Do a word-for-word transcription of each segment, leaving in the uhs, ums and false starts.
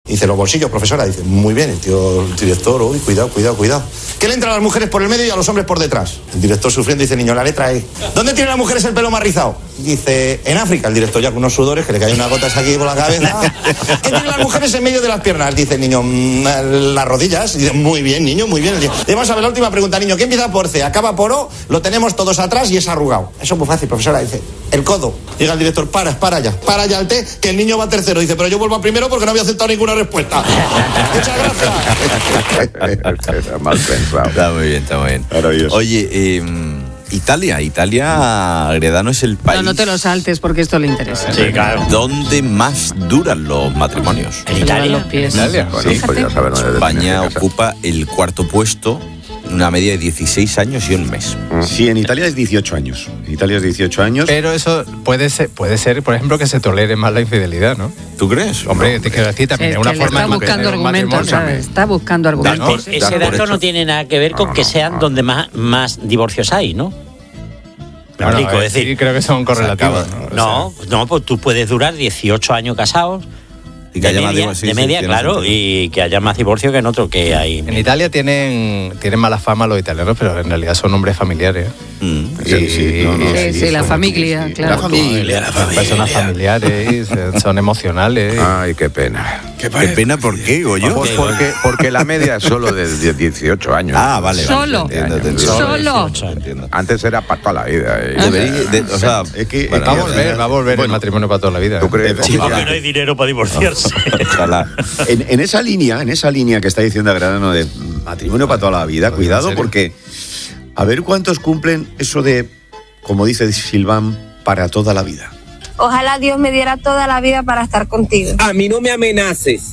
Dice, los bolsillos, profesora. Dice, muy bien. El tío, el director, uy, cuidado, cuidado, cuidado. ¿Qué le entra a las mujeres por el medio y a los hombres por detrás? El director sufriendo dice, niño, la letra E. ¿Dónde tienen las mujeres el pelo más rizado? Dice, en África. El director ya con unos sudores que le caen unas gotas aquí por la cabeza. ¿Qué tienen las mujeres en medio de las piernas? Dice el niño, mmm, las rodillas. Dice, muy bien, niño, muy bien. Le vamos a ver la última pregunta, niño. ¿Qué empieza por C? Acaba por O, lo tenemos todos atrás y es arrugado. Eso es muy fácil, profesora. Dice, el codo. Llega el director, para, para ya, para ya el té, que el niño va tercero. Dice, pero yo vuelvo a primero porque no había aceptado ninguna respuesta. Muchas gracias. Mal pensado. Está muy bien, está muy bien. Oye, eh, Italia, Italia, Gredano, es el país... No, no te lo saltes porque esto le interesa. Sí, claro. ¿Dónde más duran los matrimonios? En Italia. Los pies. Italia. Bueno, pues ya saber dónde España ocupa el cuarto puesto, una media de dieciséis años y un mes. Sí, en Italia es dieciocho años. En Italia es dieciocho años. Pero eso puede ser, puede ser, por ejemplo, que se tolere más la infidelidad, ¿no? ¿Tú crees? Hombre, no. Te quiero decir también, es una forma está de buscando argumentos, ¿sabes? Está buscando argumentos. ¿no? Ese dato no tiene nada que ver con no, no, que sean no. donde más, más divorcios hay, ¿no? Me no, explico, no, es decir, sí, creo que son correlativos. No, o sea, no, pues tú puedes durar dieciocho años casados. Y que de haya media, más divorcio, de media sí, claro, sentido. Y que haya más divorcio que en otro que hay. En Italia tienen, tienen mala fama los italianos, pero en realidad son hombres familiares. Mm. Sí, sí, no, no, sí, sí, sí, la familia, sí, claro. La familia, la familia. Personas familiares, son emocionales. Ay, qué pena. ¿Qué, qué pena? ¿Por qué, Goyo? Pues porque, porque la media es solo de dieciocho años. Ah, vale. Solo. Vale, entiendo, entiendo. Solo. Entiendo. Antes era para toda la vida. ¿eh? Debería, de, o sea, es que bueno, va a volver, va a volver bueno, el matrimonio para toda la vida. ¿Tú crees? Sí, porque no hay dinero para divorciarse. Ojalá. En, en esa línea, en esa línea que está diciendo Gredano de matrimonio para toda la vida, cuidado porque a ver cuántos cumplen eso de, como dice Silván, para toda la vida. Ojalá Dios me diera toda la vida para estar contigo. A mí no me amenaces.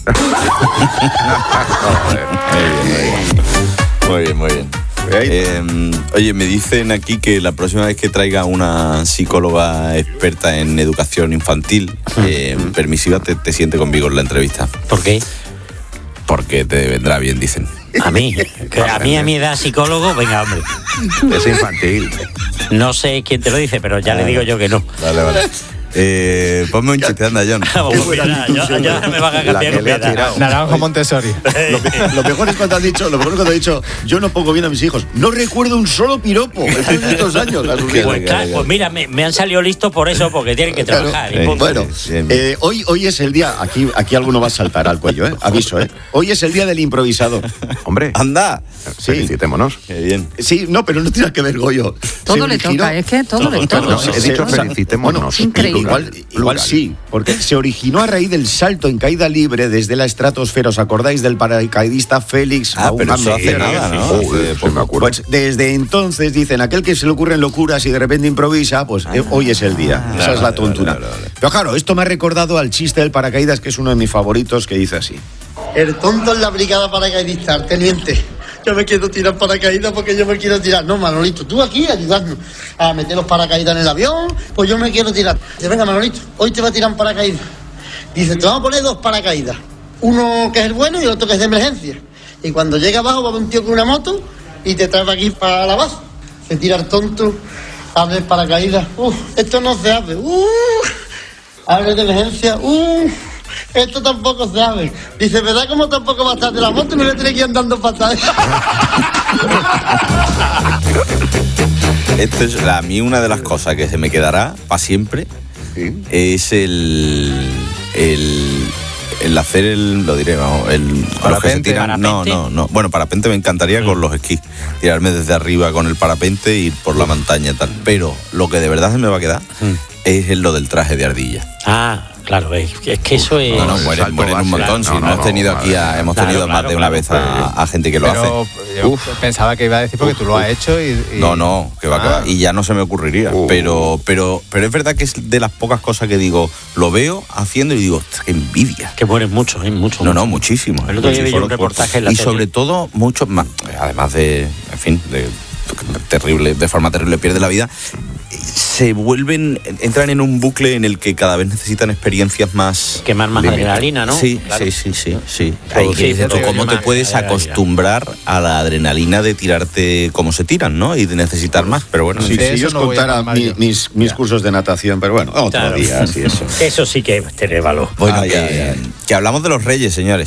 Muy bien, muy bien. Eh, oye, me dicen aquí que la próxima vez que traiga una psicóloga experta en educación infantil eh, permisiva te, te siente conmigo en la entrevista. ¿Por qué? Porque te vendrá bien, dicen. A mí, que a mí a mi edad psicólogo, venga, hombre. Es infantil. No sé quién te lo dice, pero ya ah, le digo yo que no. Vale, vale. Eh, ponme un chiste, anda, John. Ya me van a cambiar. Naranjo Montessori. Lo, lo mejor es cuando has dicho, lo mejor es cuando has dicho, yo no pongo bien a mis hijos. No recuerdo un solo piropo en estos años. A sus pues, pues, claro, pues mira, me, me han salido listos por eso, porque tienen que trabajar. Claro, eh, bueno, eh, hoy, hoy es el día, aquí, aquí alguno va a saltar al cuello, ¿eh? Aviso, ¿eh? Hoy es el día del improvisador. Hombre, anda. Sí. Felicitémonos. Qué bien. Sí, no, pero no tiene que ver, Goyo. Todo se le originó, toca, es que todo, todo le toca. No, he dicho felicitémonos. Bueno, igual, igual sí, porque se originó a raíz del salto en caída libre desde la estratosfera. ¿Os acordáis del paracaidista Félix? Ah, pero eso hace nada, ¿no? Oh, sí, sí, me acuerdo. Pues desde entonces dicen, aquel que se le ocurren locuras y de repente improvisa, pues ah, hoy es el día. Esa es la tontura. Vale, vale, vale. Pero claro, esto me ha recordado al chiste del paracaídas, que es uno de mis favoritos, que dice así. El tonto en la brigada paracaidista, teniente. Yo me quiero tirar paracaídas porque yo me quiero tirar. No, Manolito, tú aquí ayudarnos a meter los paracaídas en el avión, pues yo me quiero tirar. Dice, venga, Manolito, hoy te va a tirar un paracaídas. Dice, te vamos a poner dos paracaídas. Uno que es el bueno y el otro que es de emergencia. Y cuando llega abajo va un tío con una moto y te trae aquí para la base. Se tira el tonto, abre el paracaídas. Uf, esto no se abre. Uf, abre de emergencia. Uf. Esto tampoco se abre. Dice, ¿verdad cómo tampoco va a estar de la moto? Me voy a tener que ir andando patadas. Esto es a mí una de las cosas que se me quedará para siempre. ¿Sí? Es el, el el hacer el, lo diré, vamos, el parapente, tiran, no, no, no. Bueno, parapente me encantaría mm. con los esquís, tirarme desde arriba con el parapente e ir por la montaña y tal. Pero lo que de verdad se me va a quedar mm. es lo del traje de ardilla. Ah. Claro, es, es que eso es... No, no, mueren, mueren un montón. Claro, si no, no, no, tenido aquí a, hemos tenido claro, más claro, de una claro, vez a, a gente que lo pero hace. Yo uf. pensaba que iba a decir porque uf, tú lo has hecho y... y... No, no, que va ah. a quedar. Y ya no se me ocurriría. Uh. Pero, pero, pero es verdad que es de las pocas cosas que digo, lo veo haciendo y digo, qué envidia. Que mueren muchos, ¿eh? Mucho, no, mucho. no, muchísimo. El otro día vi un reportaje en la Y tele. sobre todo, muchos más, además de, en fin, de terrible, de forma terrible, pierde la vida, se vuelven, entran en un bucle en el que cada vez necesitan experiencias más... Quemar más adrenalina, ¿no? Sí, claro. sí, sí, sí, sí. Ahí que dices tú, ¿cómo te puedes acostumbrar a la adrenalina de tirarte como se tiran, ¿no? Y de necesitar más, pero bueno... Sí, si yo os contara mi, mis, mis cursos de natación, pero bueno, otro claro. día, así eso. Eso sí que tiene valor. Bueno, ah, que, ya, ya. que hablamos de los reyes, señores.